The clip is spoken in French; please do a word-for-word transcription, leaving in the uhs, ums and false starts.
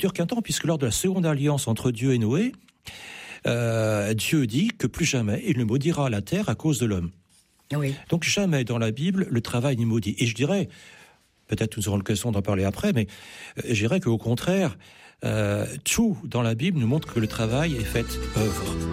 dure qu'un temps, puisque lors de la seconde alliance entre Dieu et Noé, euh, Dieu dit que plus jamais il ne maudira la terre à cause de l'homme. Oui. Donc jamais dans la Bible le travail n'est maudit. Et je dirais, peut-être nous aurons l'occasion d'en parler après, mais je dirais qu'au contraire, euh, tout dans la Bible nous montre que le travail est fait œuvre.